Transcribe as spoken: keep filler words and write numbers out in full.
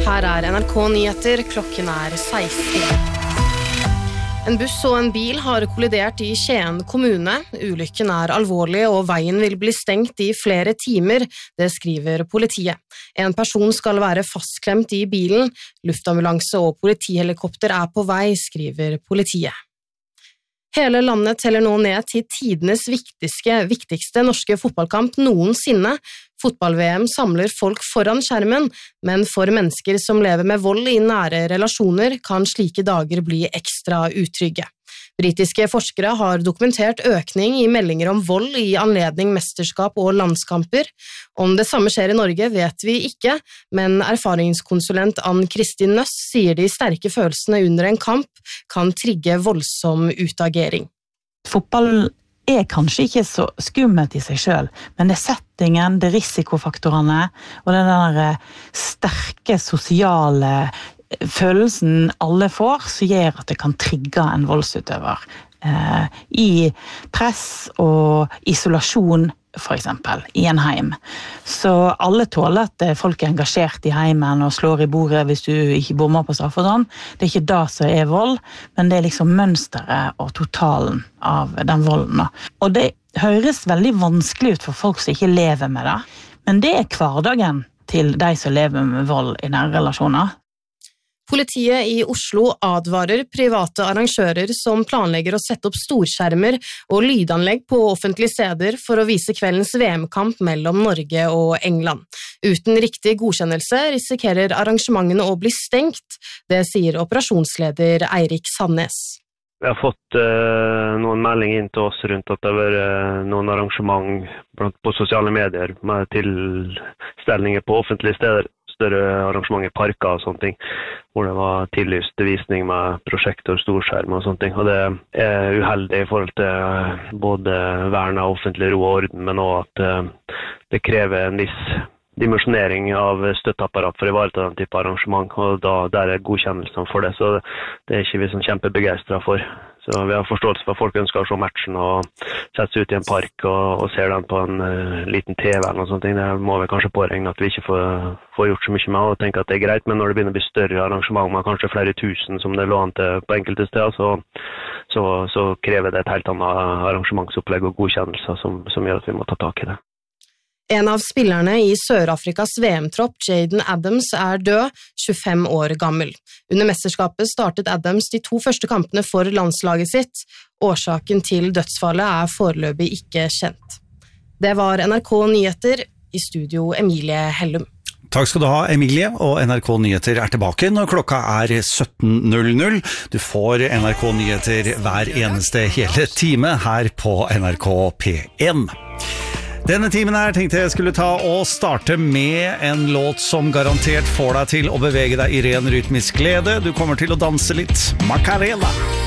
Her er N R K Nyheter, klokken er seksten. En buss og en bil har kollidert i Skien kommune. Ulykken er alvorlig, og veien vil bli stengt i flere timer, det skriver politiet. En person skal være fastklemt i bilen. Luftambulanse og politihelikopter er på vei, skriver politiet. Hele landet teller nå ned til tidenes viktigste, viktigste norske fotballkamp noensinne. Fotball-V M samler folk foran skjermen, men for mennesker som lever med vold i nære relasjoner kan slike dager bli ekstra utrygge. Britiske forskere har dokumentert økning i meldinger om vold i anledning mesterskap og landskamper. Om det samme skjer i Norge vet vi ikke, men erfaringskonsulent Ann-Kristin Nøss sier de sterke følelsene under en kamp kan trigge voldsom utagering. Fotball er kanskje ikke så skummelt i seg selv, men det er settingen, det er risikofaktorene, og den der sterke sosiale følelsen alle får, så gjør at det kan trigge en voldsutøver eh, i press og isolasjon, for eksempel, i en heim. Så alle tåler at folk er engasjert i heimen og slår i bordet hvis du ikke bommer på straff og sånn. Det er ikke det som er vold, men det er liksom mønsteret og totalen av den volden. Og det høres veldig vanskelig ut for folk som ikke lever med det, men det er hverdagen til de som lever med vold i nære relasjoner. Politiet i Oslo advarer private arrangører som planlegger å sette opp storskjermer og lydanlegg på offentlige steder for å vise kveldens V M-kamp mellom Norge og England. Uten riktig godkjennelse risikerer arrangementene å bli stengt, det sier operasjonsleder Eirik Sandnes. Vi har fått uh, noen meldinger inn til oss rundt at det har vært uh, noen arrangement blant, på sosiale medier med tilstelninger på offentlige steder. Større arrangement i parker og sånne ting, hvor det var tillyst visning med prosjektor, storskjerm og sånne ting. Og det er uheldig i forhold til både vern av offentlig ro og orden, men også at det krever en viss dimensjonering av støtteapparat for å ivareta den type arrangement, og da der er godkjennelsen for det, så det er ikke vi sånn kjempebegeistret for. Så vi har forståelse for at folk ønsker å se matchen og sette seg ut i en park og, og ser den på en uh, liten T V eller noe sånt. Det må vi kanskje påregne at vi ikke får, får gjort så mye med og tenke at det er greit, men når det begynner å bli større arrangement med kanskje flere tusen som det lå an til på enkelte steder, så, så, så krever det et helt annet arrangementsopplegg og godkjennelser som, som gjør at vi må ta tak i det. En av spillerne i Sør-Afrikas V M-tropp, Jaden Adams, er død, tjuefem år gammel. Under mesterskapet startet Adams de to første kampene for landslaget sitt. Årsaken til dødsfallet er foreløpig ikke kjent. Det var N R K Nyheter, i studio Emilie Hellum. Takk skal du ha, Emilie, og N R K Nyheter er tilbake når klokka er sytten null null. Du får N R K Nyheter hver eneste hele time her på N R K P én. Denne timen her tenkte jeg skulle ta og starte med en låt som garantert får deg til å bevege deg i ren rytmisk glede. Du kommer til å danse litt Macarena.